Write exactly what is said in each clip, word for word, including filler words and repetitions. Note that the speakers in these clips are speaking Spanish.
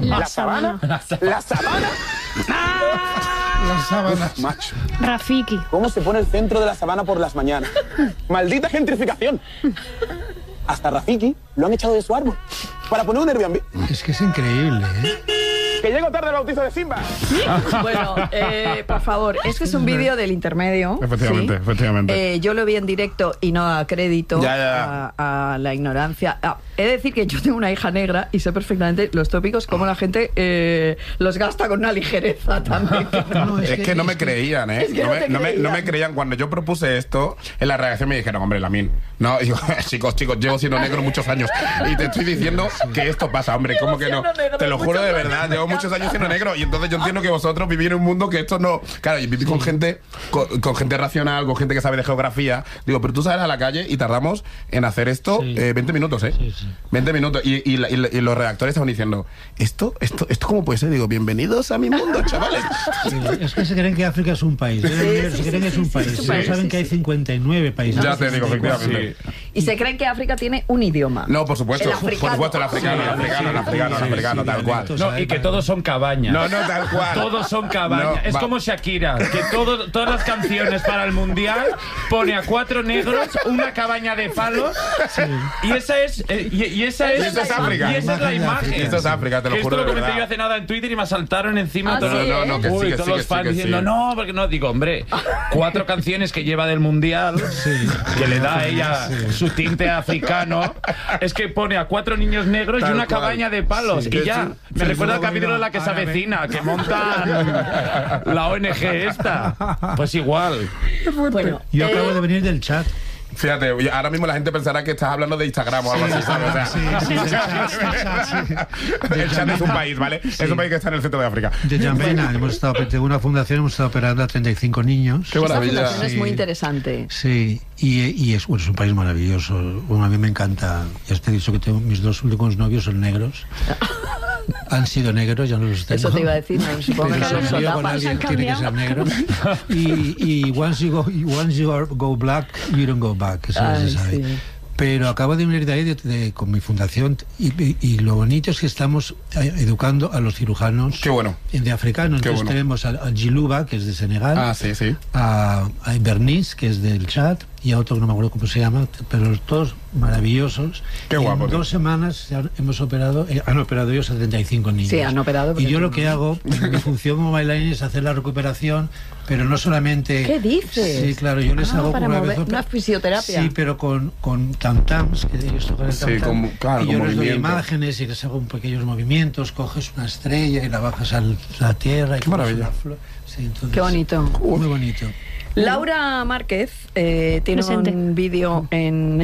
La, La sabana. sabana. La sabana. Las sábanas. Uf, macho. Rafiki. ¿Cómo se pone el centro de la sabana por las mañanas? Maldita gentrificación. Hasta Rafiki lo han echado de su árbol para poner un Airbnb. Es que es increíble, ¿eh? Que llego tarde al bautizo de Simba. Bueno, eh, por favor, este es un vídeo del intermedio. Efectivamente, ¿sí? efectivamente. Eh, yo lo vi en directo y no a crédito Ya, ya. A, a la ignorancia. Ah, he de decir que yo tengo una hija negra y sé perfectamente los tópicos, cómo la gente eh, los gasta con una ligereza también. No, Es que no me creían, ¿eh? Es que no, no me, te no, me, no me creían. creían. Cuando yo propuse esto, en la redacción me dijeron, hombre, Lamin, no, y yo, chicos, chicos, llevo siendo negro muchos años y te estoy diciendo que esto pasa, hombre, ¿cómo que no? siendo negro Te lo juro de muchos verdad, años, llevo me muchos encanta. años siendo negro y entonces yo entiendo que vosotros vivís en un mundo que esto no... Claro, y vivís con gente con, con gente racional, con gente que sabe de geografía. Digo, pero tú sales a la calle y tardamos en hacer esto Sí. eh, veinte minutos, ¿eh? Sí, sí. veinte minutos. Y, y, la- y la- y los redactores estaban diciendo, ¿esto, esto, esto cómo puede ser? Digo, bienvenidos a mi mundo, chavales. Sí, es que se creen que África es un país. ¿eh? sí, se creen que es sí, un sí, país. es un No país, saben sí, que hay sí. cincuenta y nueve países. Ya te digo, efectivamente. Y se creen que África tiene un idioma. No, por supuesto. El africano. Por supuesto, el africano, el africano, el africano, el africano, tal cual. No, y que todos son cabañas. No, no, tal cual. Todos son cabañas. No, es va. como Shakira, que todo, todas las canciones para el mundial pone a cuatro negros, una cabaña de palos. Y esa es, eh, y, y esa es, Y eso es África. Y esa es la imagen. Y esto es África, te lo Que juro esto de lo comenté verdad. yo hace nada en Twitter y me saltaron encima Ah, todos, sí, No, no, que Uy, sí, que todos sí, que los sí, fans que diciendo, sí. no, porque no, digo, hombre, cuatro canciones que lleva del mundial, que le da a ella su tinte africano, es que pone a cuatro niños negros Tal y una cual. cabaña de palos. Sí, y que ya, sí. me Sí, recuerda al luego capítulo de iba la que se árabe. avecina, que montan la O N G esta. Pues igual. Bueno, Yo eh, acabo de venir del chat. Fíjate, ahora mismo la gente pensará que estás hablando de Instagram o algo así, ¿sabes? O sea, Sí, sí, del chat, del chat, sí. el chat es un país, ¿vale? Es un país que está en el centro de África. De Jambena, hemos estado, tengo una fundación, hemos estado operando a treinta y cinco niños. Qué esta maravilla. fundación es Sí. muy interesante. Sí, y, y es, bueno, es un país maravilloso. Bueno, a mí me encanta. Ya te he dicho que tengo, mis dos últimos novios son negros. Han sido negros, ya no los tengo. Eso te iba a decir, no, supongo Pero que si son me lío con solapas. alguien, tiene que ser negro. Y, y once you go, once you are- go black, you don't go back. Eso Ay, se sabe. sí. Pero acabo de venir de ahí de- de- con mi fundación y, y- y lo bonito es que estamos eh, educando a los cirujanos Qué bueno. de africanos. Qué Entonces bueno. tenemos a, a Giluba, que es de Senegal, Ah, sí, sí. a, a Bernice, que es del Chad, y a otro que no me acuerdo cómo se llama, pero todos maravillosos. Qué Y guapo, En tío. dos semanas se han- hemos operado, eh, han operado ellos a treinta y cinco niños. Sí, han operado, Y porque yo lo no- que hago, mi función como bailarín es hacer la recuperación, pero no solamente... ¿Qué dices? Sí, claro, yo les Ah, hago para una mover- vez... una fisioterapia. Sí, pero con, con tam-tams, que ellos tocan el Sí, tam-tam. con- claro, y yo con les doy movimiento. imágenes y les hago un pequeños movimientos, coges una estrella y la bajas a la tierra. Y Qué coges maravilla. una flor. Sí, entonces, Qué bonito. Muy bonito. Laura Márquez eh, tiene Presente. un vídeo en,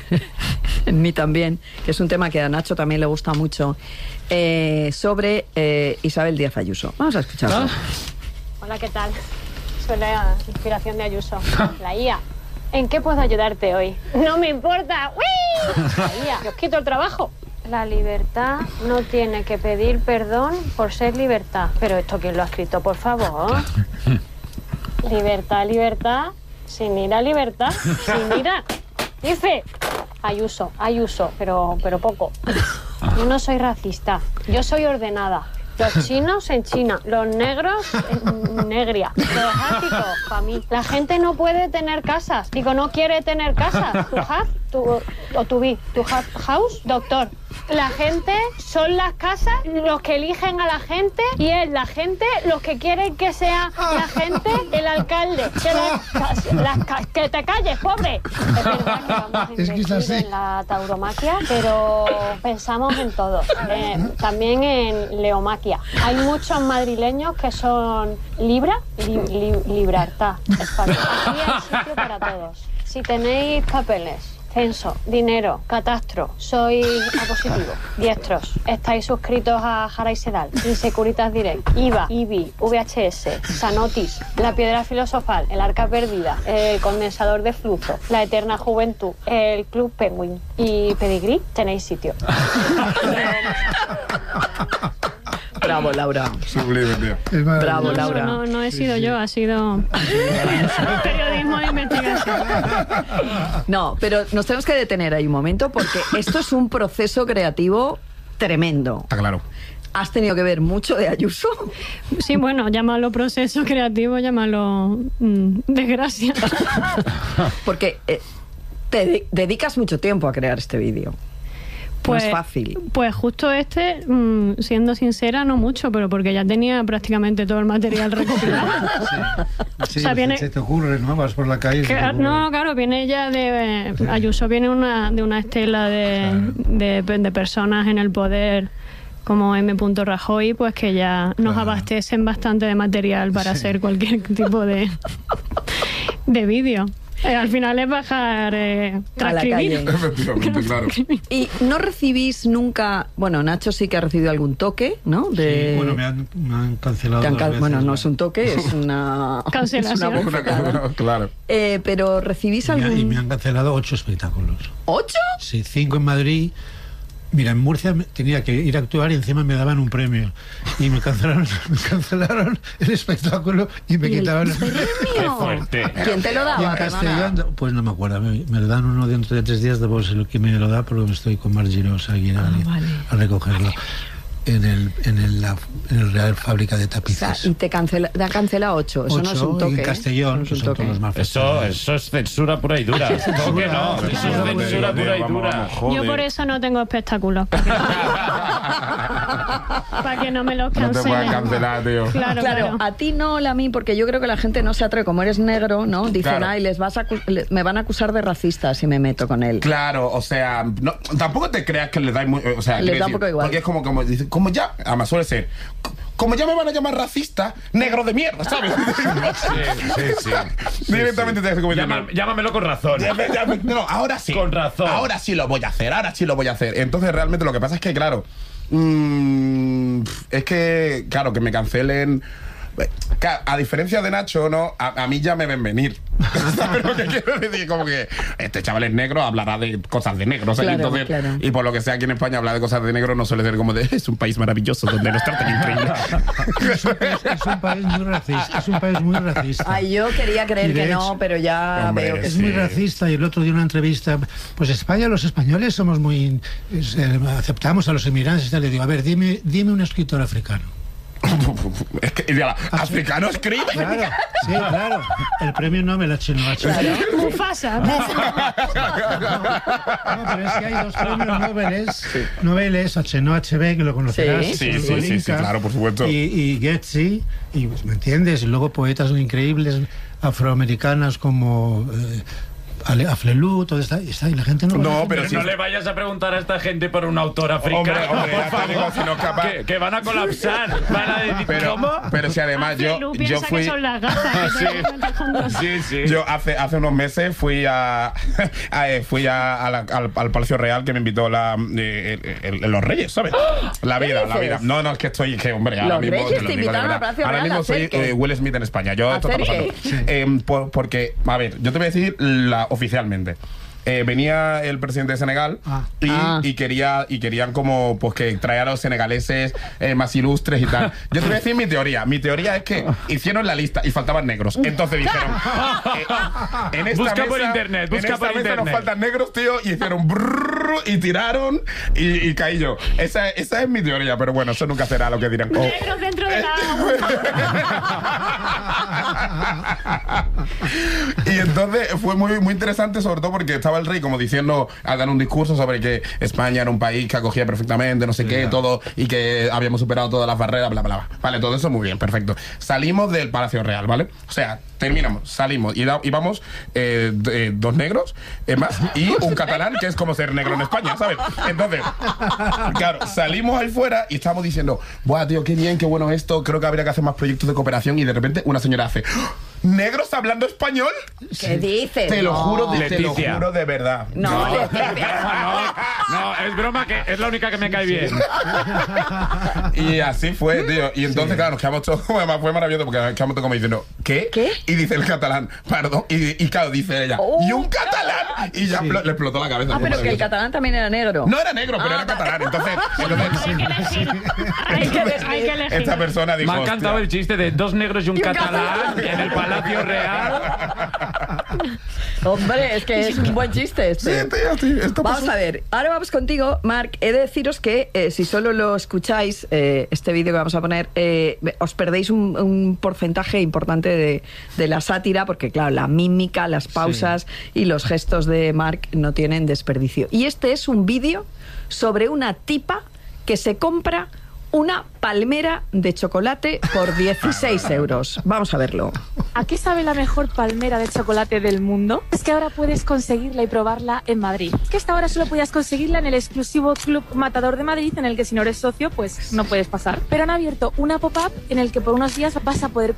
en mí también, que es un tema que a Nacho también le gusta mucho, eh, sobre eh, Isabel Díaz Ayuso. Vamos a escucharlo. Hola, ¿qué tal? Soy la inspiración de Ayuso, la I A. ¿En qué puedo ayudarte hoy? ¡No me importa! ¡Uy! La I A, que os quito el trabajo. La libertad no tiene que pedir perdón por ser libertad. Pero esto, ¿quién lo ha escrito, por favor? Libertad, libertad, sin ir a libertad, sin ir a... Dice Ayuso, Ayuso, pero, pero poco. Yo no soy racista, yo soy ordenada. Los chinos en China, los negros en negria, los asiáticos para mí. La gente no puede tener casas, digo, no quiere tener casas. Tu have, tu, o tu be, tu have house, doctor. La gente son las casas los que eligen a la gente y es la gente los que quieren que sea la gente el alcalde. Que, la- las ca- que te calles, pobre. Es verdad que vamos a Es que es invertir así. en la tauromaquia, pero pensamos en todo. Eh, también en leomaquia. Hay muchos madrileños que son libra, li, li, libertad, español. Aquí hay sitio para todos. Si tenéis papeles, censo, dinero, catastro, sois A positivo, diestros, estáis suscritos a Jara y Sedal, Insecuritas Direct, I V A, I B I, V H S, Sanotis, La Piedra Filosofal, El Arca Perdida, El Condensador de Flujo, La Eterna Juventud, El Club Penguin y Pedigrí, tenéis sitio. Bravo, Laura. Sublime, tío. Es maravilloso. Bravo, No, Laura. No, no he sido yo, ha sido periodismo de investigación. No, pero nos tenemos que detener ahí un momento porque esto es un proceso creativo tremendo. Está claro. ¿Has tenido que ver mucho de Ayuso? Sí, bueno, llámalo proceso creativo, llámalo mm, desgracia. Porque eh, te de- dedicas mucho tiempo a crear este vídeo. Pues, no es fácil. Pues justo este, mmm, siendo sincera, no mucho, pero porque ya tenía prácticamente todo el material recopilado. Sí, O sea, viene- se te ocurre, ¿no? Vas por la calle y se Que- te ocurre. no, no, claro, viene ya de... Ayuso viene una, de una estela de, de, de personas en el poder como M. Rajoy, pues que ya nos Claro. abastecen bastante de material para hacer cualquier tipo de, de vídeo. Eh, al final es bajar, eh, A la transcribir. calle. Efectivamente, claro. Y no recibís nunca... Bueno, Nacho sí que ha recibido algún toque, ¿no? De... Sí, bueno, me han, me han cancelado Te han dos cal- veces, bueno, no ¿no? es un toque, es una... Cancelación. es una Una- bofetada. claro. Eh, pero ¿recibís Y me, algún...? y me han cancelado ocho espectáculos. ¿Ocho? Sí, cinco en Madrid. Mira, en Murcia me- tenía que ir a actuar y encima me daban un premio. Y me cancelaron, me cancelaron el espectáculo y me ¿Y el quitaban el premio? Qué fuerte. ¿Quién te lo Y en daba, Castellón, perdona? pues no me acuerdo, me, me lo dan uno dentro de tres días, debo ser el que me lo da porque me estoy con Margirosa y a, Ah, vale. a recogerlo en el, en el, la, en el Real Fábrica de O sea, Tapices. y te, cancela, te ha cancelado ocho. Eso no es un Ocho, toque. y en ¿eh? Castellón, No es que un son toque. todos los más Eso, festivales. eso es censura pura y dura. ¿Cómo que no? Eso es censura pura y dura. Yo por eso no tengo espectáculos. Para que, para que no me los No te puedan cancelen. cancelar, tío. Claro, Claro, claro. a ti no, a mí, porque yo creo que la gente no se atreve, como eres negro, ¿no? Dicen, Claro. ay, les vas a acu- le- me van a acusar de racista si me meto con él. Claro, o sea, no, tampoco te creas que les da muy, o sea, Les quiero da un poco igual. Porque es como, como, dice, como ya, además suele ser, como ya me van a llamar racista, negro de mierda, ¿sabes? Sí, sí, sí. Directamente te hace como Llama- diciendo, llámamelo con razón. ya me- ya me- no, ahora sí. Con razón. Ahora sí lo voy a hacer, ahora sí lo voy a hacer. Entonces, realmente lo que pasa es que, claro, mm, es que, claro, que me cancelen. Claro, a diferencia de Nacho, ¿no? A, a mí ya me ven venir. ¿Sabes lo que quiero decir? Como que este chaval es negro, hablará de cosas de negros. Claro, y, entonces, claro. y por lo que sea, aquí en España hablar de cosas de negro no suele ser como de es un país maravilloso donde nos tratan increíble. Es un país, es un país muy racista. Es un país muy racista. Ay, yo quería creer Y de que no, hecho- pero ya Hombre, veo que Es sí. muy racista y el otro día en una entrevista, pues España, los españoles somos muy... es, eh, aceptamos a los inmigrantes y tal. Le digo, a ver, dime, dime un escritor africano. Es que, y diga, ¿africano escribe? Claro, sí, claro. El premio Nobel a Chino H B. Mufasa. No, pero es que hay dos premios Nobeles, Nobeles a Cheno H B, que lo conocerás. Sí. Sí, el sí, sí, Golinka, sí, claro, por supuesto. Y, y Getty, y pues, ¿me entiendes? Y luego poetas increíbles afroamericanas como eh, Ale- Aflelú, todo está, está, y la gente no lo No, conoce. pero Pero sí. no le vayas a preguntar a esta gente por un autor africano, Hombre, hombre, por ya te favor. digo, si no es capaz- que, que van a colapsar. Van a decir, Pero, ¿cómo? pero si además yo, Lu yo piensa fui... que son las gafas que te metes juntos. Sí, sí. Yo hace, hace unos meses fui a, a, eh, fui a, a la- al, al Palacio Real que me invitó la, eh, el- el- los Reyes, ¿sabes? La vida, la dices? vida. No, no, es que estoy, que hombre, ahora Los mismo... Reyes lo te digo de invitaron verdad. al Palacio Ahora Real a mismo soy hacer qué? eh, Will Smith en España. Yo, ¿A esto está hacer pasando. Eh, por- porque, a ver, yo te voy a decir la, oficialmente. Eh, venía el presidente de Senegal Ah. y, Ah. y quería y querían como pues que traer a los senegaleses eh, más ilustres y tal. Yo te voy a decir mi teoría. Mi teoría es que hicieron la lista y faltaban negros. Entonces dijeron, eh, en esta Busca mesa, por internet, busca en esta por mesa nos internet. faltan negros, tío, y hicieron brrr, y tiraron y, y caí yo. Esa, esa es mi teoría, pero bueno, eso nunca será lo que dirán. Oh. Negros dentro de la agua. Y entonces fue muy, muy interesante, sobre todo porque estaba el rey como diciendo, al dar un discurso sobre que España era un país que acogía perfectamente, no sé qué, todo, y que habíamos superado todas las barreras, bla, bla, bla. Vale, todo eso muy bien, perfecto. Salimos del Palacio Real, ¿vale? O sea, terminamos, salimos y da- íbamos eh, d- eh, dos negros, eh, más, y un catalán, que es como ser negro en España, ¿sabes? Entonces, claro, salimos ahí fuera y estábamos diciendo, buah, tío, qué bien, qué bueno esto, creo que habría que hacer más proyectos de cooperación, y de repente una señora hace, ¡Oh! ¿negros hablando español? ¿Qué dices? Te lo No. juro, de, te lo Leticia. juro de verdad. No, No, Leticia. no, no, es broma, que es la única que me cae bien. Y así fue, tío. Y entonces, claro, nos quedamos todos, además fue maravilloso porque nos quedamos todos como diciendo, ¿qué? ¿Qué? Y dice el catalán, perdón. Y, y claro, dice ella, Oh. ¿y un catalán? Y ya explo- le explotó la cabeza. Ah, Fue pero que el maravilloso. catalán también era negro. No era negro, pero Ah, era catalán. Entonces, Hay que entonces elegir. Hay que, hay que elegir. esta persona dijo, Me ha encantado "Hostia". el chiste de dos negros y un Y un catalán catalán. en el Palacio Palacio Real. Hombre, es que es un buen chiste este. Sí, tío, sí, esto Vamos pasó. a ver, ahora vamos contigo, Marc. He de deciros que eh, si solo lo escucháis, eh, este vídeo que vamos a poner, eh, os perdéis un, un porcentaje importante de, de la sátira, porque claro, la mímica, las pausas y los gestos de Marc no tienen desperdicio. Y este es un vídeo sobre una tipa que se compra una palmera de chocolate por dieciséis euros. Vamos a verlo. ¿A qué sabe la mejor palmera de chocolate del mundo? Es que ahora puedes conseguirla y probarla en Madrid. Es que hasta ahora solo podías conseguirla en el exclusivo Club Matador de Madrid, en el que si no eres socio, pues no puedes pasar. Pero han abierto una pop-up en el que por unos días vas a poder